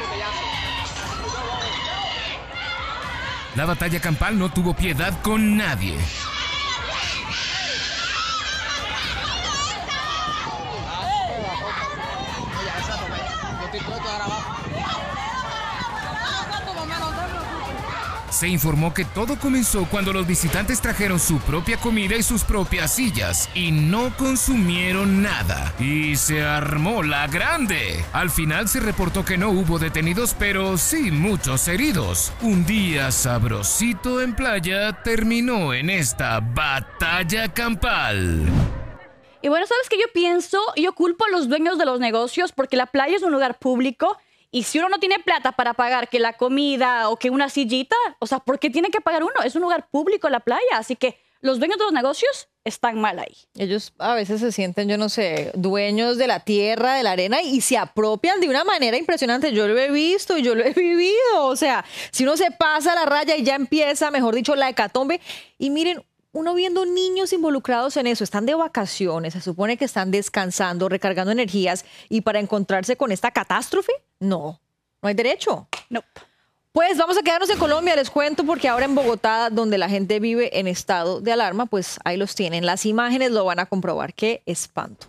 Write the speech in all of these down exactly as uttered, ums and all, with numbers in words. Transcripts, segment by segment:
La batalla campal no tuvo piedad con nadie. Se informó que todo comenzó cuando los visitantes trajeron su propia comida y sus propias sillas y no consumieron nada. Y se armó la grande. Al final se reportó que no hubo detenidos, pero sí muchos heridos. Un día sabrosito en playa terminó en esta batalla campal. Y bueno, ¿sabes qué yo pienso? Yo culpo a los dueños de los negocios porque la playa es un lugar público. Y si uno no tiene plata para pagar que la comida o que una sillita, o sea, ¿por qué tiene que pagar uno? Es un lugar público la playa, así que los dueños de los negocios están mal ahí. Ellos a veces se sienten, yo no sé, dueños de la tierra, de la arena y se apropian de una manera impresionante. Yo lo he visto y yo lo he vivido. O sea, si uno se pasa la raya y ya empieza, mejor dicho, la hecatombe. Y miren, uno viendo niños involucrados en eso, están de vacaciones, se supone que están descansando, recargando energías y para encontrarse con esta catástrofe, no, no hay derecho. No. Pues vamos a quedarnos en Colombia, les cuento, porque ahora en Bogotá, donde la gente vive en estado de alarma, pues ahí los tienen. Las imágenes lo van a comprobar. ¡Qué espanto!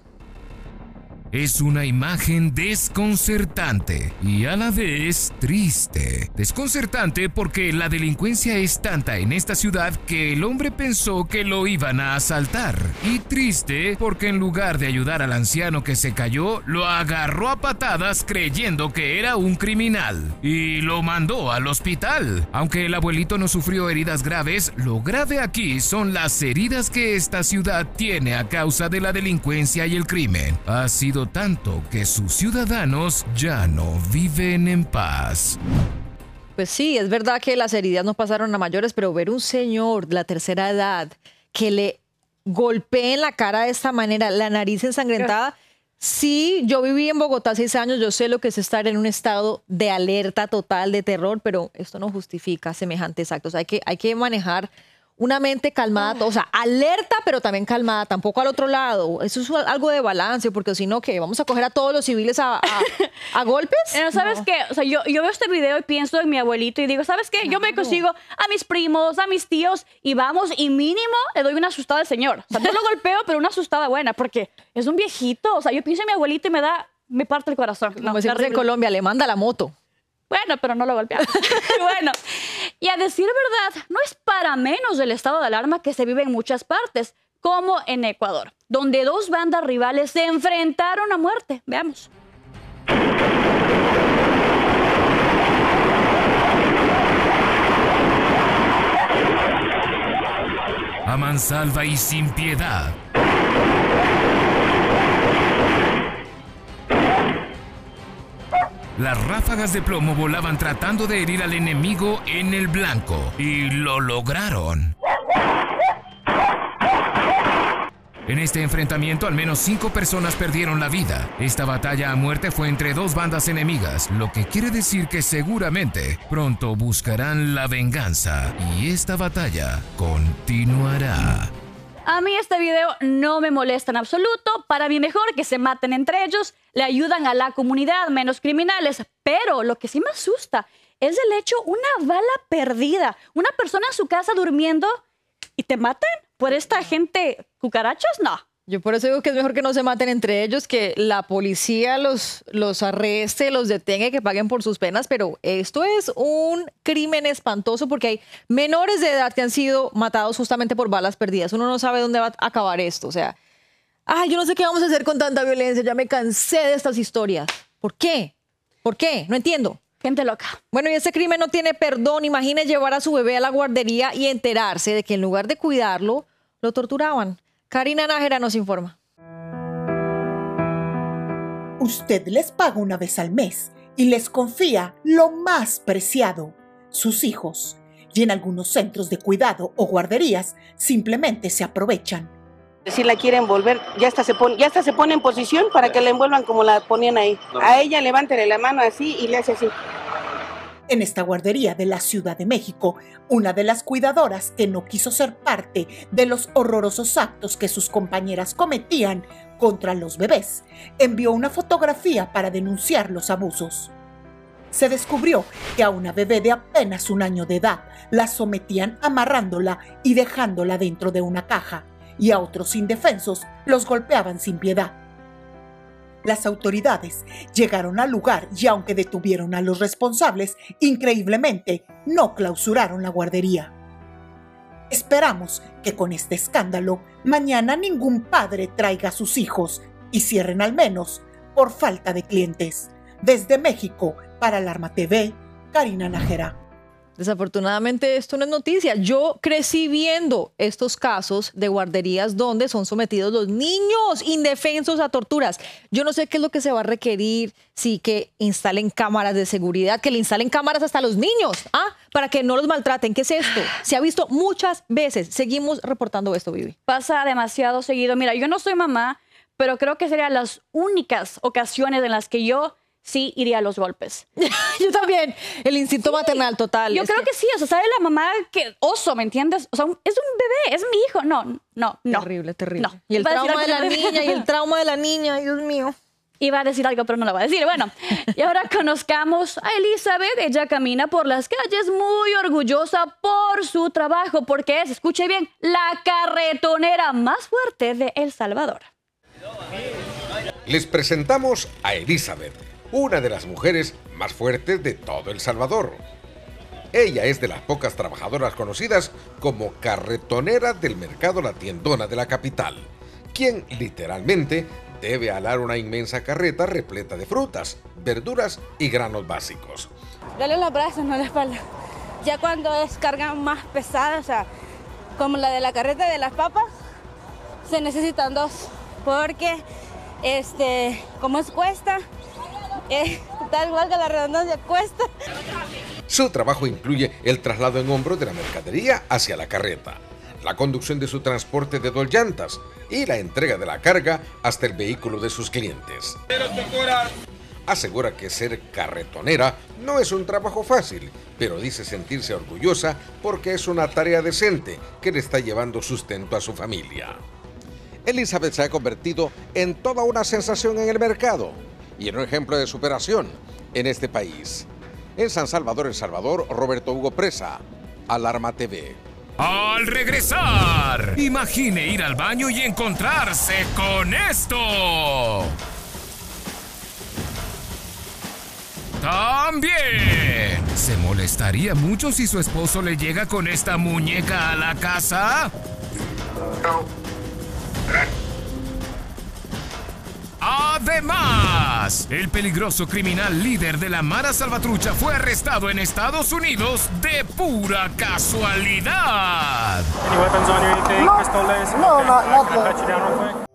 Es una imagen desconcertante y a la vez triste. Desconcertante porque la delincuencia es tanta en esta ciudad que el hombre pensó que lo iban a asaltar. Y triste porque en lugar de ayudar al anciano que se cayó, lo agarró a patadas creyendo que era un criminal y lo mandó al hospital. Aunque el abuelito no sufrió heridas graves, lo grave aquí son las heridas que esta ciudad tiene a causa de la delincuencia y el crimen. Ha sido tanto que sus ciudadanos ya no viven en paz. Pues sí, es verdad que las heridas no pasaron a mayores, pero ver un señor de la tercera edad que le golpee en la cara de esta manera, la nariz ensangrentada. Sí, yo viví en Bogotá seis años, yo sé lo que es estar en un estado de alerta total, de terror, pero esto no justifica semejantes actos. Hay que, hay que manejar una mente calmada, o sea, alerta, pero también calmada, tampoco al otro lado. Eso es algo de balance, porque si no, ¿qué? ¿Vamos a coger a todos los civiles a, a, a golpes? Pero ¿sabes no. qué? O sea, yo, yo veo este video y pienso en mi abuelito y digo, ¿sabes qué? Claro. Yo me consigo a mis primos, a mis tíos y vamos, y mínimo le doy una asustada al señor. O sea, no lo golpeo, pero una asustada buena, porque es un viejito. O sea, yo pienso en mi abuelito y me da, me parte el corazón. No, Como decimos en Colombia, le manda la moto. Bueno, pero no lo golpeamos. Bueno, y a decir verdad, no es para menos el estado de alarma que se vive en muchas partes, como en Ecuador, donde dos bandas rivales se enfrentaron a muerte. Veamos. A mansalva y sin piedad. Las ráfagas de plomo volaban tratando de herir al enemigo en el blanco, y lo lograron. En este enfrentamiento, al menos cinco personas perdieron la vida. Esta batalla a muerte fue entre dos bandas enemigas, lo que quiere decir que seguramente pronto buscarán la venganza, y esta batalla continuará. A mí este video no me molesta en absoluto. Para mí mejor que se maten entre ellos, le ayudan a la comunidad, menos criminales. Pero lo que sí me asusta es el hecho, una bala perdida. Una persona en su casa durmiendo y te matan por esta gente cucarachas, no. Yo por eso digo que es mejor que no se maten entre ellos, que la policía los, los arreste, los detenga y que paguen por sus penas, pero esto es un crimen espantoso porque hay menores de edad que han sido matados justamente por balas perdidas. Uno no sabe dónde va a acabar esto, o sea, ay, yo no sé qué vamos a hacer con tanta violencia, ya me cansé de estas historias. ¿Por qué? ¿Por qué? No entiendo. Gente loca. Bueno, y este crimen no tiene perdón. Imagine llevar a su bebé a la guardería y enterarse de que en lugar de cuidarlo, lo torturaban. Karina Nájera nos informa. Usted les paga una vez al mes y les confía lo más preciado, sus hijos. Y en algunos centros de cuidado o guarderías simplemente se aprovechan. Si la quieren envolver, ya hasta se pone, ya hasta se pone en posición para que la envuelvan como la ponían ahí. A ella levántele la mano así y le hace así. En esta guardería de la Ciudad de México, una de las cuidadoras que no quiso ser parte de los horrorosos actos que sus compañeras cometían contra los bebés, envió una fotografía para denunciar los abusos. se descubrió que a una bebé de apenas un año de edad la sometían amarrándola y dejándola dentro de una caja, y a otros indefensos los golpeaban sin piedad. Las autoridades llegaron al lugar y aunque detuvieron a los responsables, increíblemente no clausuraron la guardería. Esperamos que con este escándalo mañana ningún padre traiga a sus hijos y cierren al menos por falta de clientes. Desde México, para Alarma T V, Karina Nájera. Desafortunadamente esto no es noticia. Yo crecí viendo estos casos de guarderías donde son sometidos los niños indefensos a torturas. Yo no sé qué es lo que se va a requerir, sí, que instalen cámaras de seguridad, que le instalen cámaras hasta a los niños, ¿ah? Para que no los maltraten. ¿Qué es esto? Se ha visto muchas veces. Seguimos reportando esto, Vivi. Pasa demasiado seguido. Mira, yo no soy mamá, pero creo que serían las únicas ocasiones en las que yo sí iría a los golpes. Yo también. El instinto sí, maternal total. Yo es creo que... que sí. O sea, ¿sabe la mamá que oso, ¿me entiendes? O sea, un, es un bebé, es mi hijo. No, no, no. Terrible, terrible. No. Y el trauma de la niña, y el trauma de la niña, Dios mío. Iba a decir algo, pero no lo va a decir. Bueno, y ahora conozcamos a Elizabeth. Ella camina por las calles muy orgullosa por su trabajo, porque es, escuche bien, la carretonera más fuerte de El Salvador. Les presentamos a Elizabeth, una de las mujeres más fuertes de todo El Salvador. Ella es de las pocas trabajadoras conocidas como carretonera del mercado La Tiendona de la capital, quien literalmente debe alar una inmensa carreta repleta de frutas, verduras y granos básicos. Dale los brazos, no la espalda. Ya cuando es carga más pesada, o sea, como la de la carreta de las papas, se necesitan dos, porque este, como es cuesta, eh, tal igual que la redundancia cuesta. Su trabajo incluye el traslado en hombros de la mercadería hacia la carreta, la conducción de su transporte de dos llantas y la entrega de la carga hasta el vehículo de sus clientes. Asegura que ser carretonera no es un trabajo fácil, pero dice sentirse orgullosa porque es una tarea decente que le está llevando sustento a su familia. Elizabeth se ha convertido en toda una sensación en el mercado y en un ejemplo de superación en este país. En San Salvador, El Salvador, Roberto Hugo Presa, Alarma T V. Al regresar, imagine ir al baño y encontrarse con esto. También, ¿se molestaría mucho si su esposo le llega con esta muñeca a la casa? No. Además, el peligroso criminal líder de la Mara Salvatrucha fue arrestado en Estados Unidos de pura casualidad. Any weapons on you, anything? No, Pistoles? no, Okay. no, Can I no. pat you down real quick?